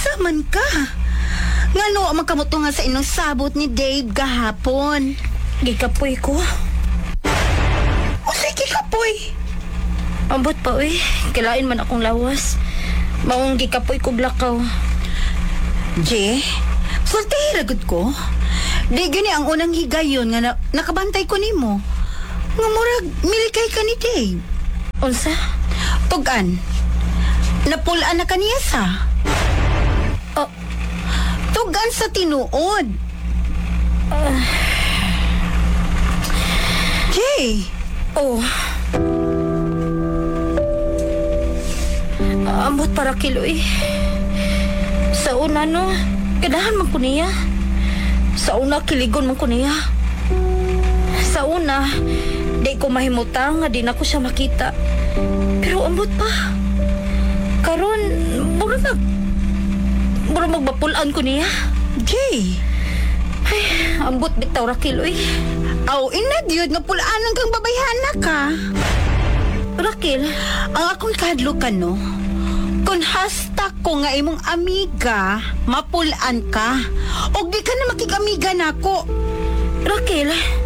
Unsa man ka? Ngano ang makamuto nga sa inyong sabot ni Dave gahapon? Gikapoy ko. O sige kapoy. Ambot pa uy. Kilain man akong lawas. Maong gikapoy ko blakaw. Je, sulti hiragod ko. Di gani ang unang higayon nga nakabantay ko nimo. Nga murag milikay ka ni Dave. Unsa? Tugan. Napulaan na kaniya sa. Oh, Tugan sa tinuod. Jay. oh. Ambot para kiloy. Sa una no, ganahan man ko niya. Sa una kiligon man ko niya. Sa una, di ko mahimutang nga di na ko siya makita. Pero ambot pa. Karon, mura magbapulaan ko niya. Jay. Ay, ambot bitaw ra kiloy. Aw, inagyod nga pulaan kang babayhana ka. Rakil, Ang akong kadlo ka no. Kung hasta ko nga imong amiga, mapulaan ka. O di ka na makikamiga nako. Rakil,